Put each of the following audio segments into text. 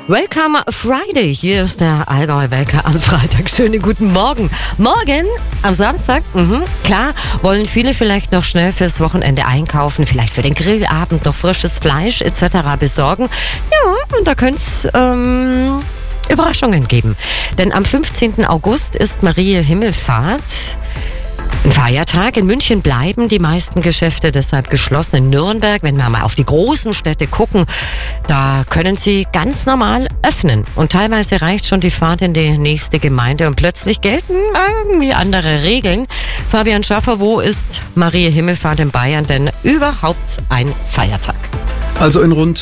Welcome Friday. Hier ist der Allgäu-Wecker am Freitag. Schönen guten Morgen. Morgen am Samstag, klar, wollen viele vielleicht noch schnell fürs Wochenende einkaufen, vielleicht für den Grillabend noch frisches Fleisch etc. besorgen. Ja, und da könnte es Überraschungen geben. Denn am 15. August ist Maria Himmelfahrt. Ein Feiertag. In München bleiben die meisten Geschäfte deshalb geschlossen. In Nürnberg, wenn wir mal auf die großen Städte gucken, da können sie ganz normal öffnen. Und teilweise reicht schon die Fahrt in die nächste Gemeinde und plötzlich gelten irgendwie andere Regeln. Fabian Schaffer, wo ist Maria Himmelfahrt in Bayern denn überhaupt ein Feiertag? Also in rund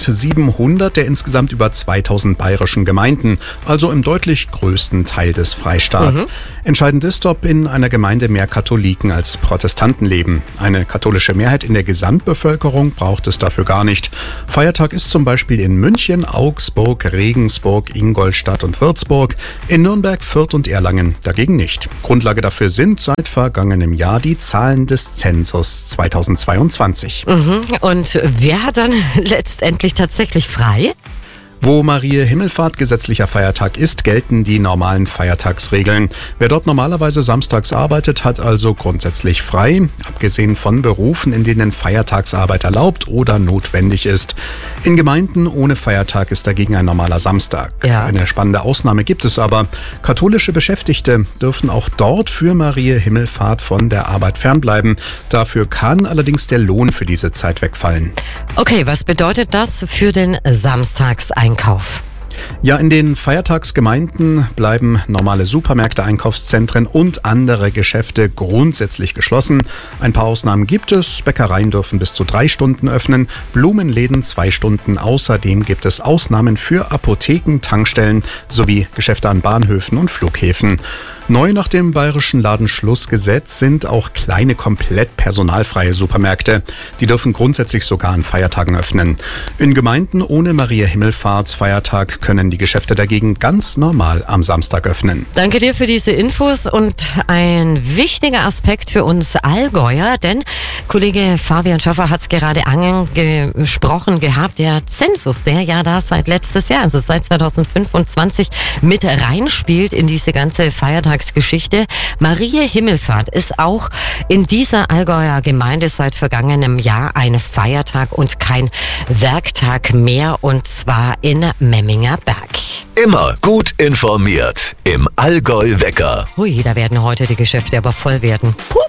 1700 der insgesamt über 2000 bayerischen Gemeinden, also im deutlich größten Teil des Freistaats. Entscheidend ist, ob in einer Gemeinde mehr Katholiken als Protestanten leben. Eine katholische Mehrheit in der Gesamtbevölkerung braucht es dafür gar nicht. Feiertag ist zum Beispiel in München, Augsburg, Regensburg, Ingolstadt und Würzburg, in Nürnberg, Fürth und Erlangen dagegen nicht. Grundlage dafür sind seit vergangenem Jahr die Zahlen des Zensus 2022. Und wer hat dann letztendlich tatsächlich frei? Wo Maria Himmelfahrt gesetzlicher Feiertag ist, gelten die normalen Feiertagsregeln. Wer dort normalerweise samstags arbeitet, hat also grundsätzlich frei, abgesehen von Berufen, in denen Feiertagsarbeit erlaubt oder notwendig ist. In Gemeinden ohne Feiertag ist dagegen ein normaler Samstag. Ja. Eine spannende Ausnahme gibt es aber. Katholische Beschäftigte dürfen auch dort für Maria Himmelfahrt von der Arbeit fernbleiben. Dafür kann allerdings der Lohn für diese Zeit wegfallen. Okay, was bedeutet das für den Samstagseinkauf? Ja, in den Feiertagsgemeinden bleiben normale Supermärkte, Einkaufszentren und andere Geschäfte grundsätzlich geschlossen. Ein paar Ausnahmen gibt es. Bäckereien dürfen bis zu 3 Stunden öffnen, Blumenläden 2 Stunden. Außerdem gibt es Ausnahmen für Apotheken, Tankstellen sowie Geschäfte an Bahnhöfen und Flughäfen. Neu nach dem bayerischen Ladenschlussgesetz sind auch kleine, komplett personalfreie Supermärkte. Die dürfen grundsätzlich sogar an Feiertagen öffnen. In Gemeinden ohne Maria Himmelfahrtsfeiertag können die Geschäfte dagegen ganz normal am Samstag öffnen. Danke dir für diese Infos und ein wichtiger Aspekt für uns Allgäuer, denn Kollege Fabian Schaffer hat es gerade angesprochen gehabt, der Zensus, der ja da seit letztes Jahr, also seit 2025 mit reinspielt in diese ganze Feiertagsgeschichte. Maria Himmelfahrt ist auch in dieser Allgäuer Gemeinde seit vergangenem Jahr ein Feiertag und kein Werktag mehr, und zwar in Memminger Berg. Immer gut informiert im Allgäu-Wecker. Hui, da werden heute die Geschäfte aber voll werden. Puh.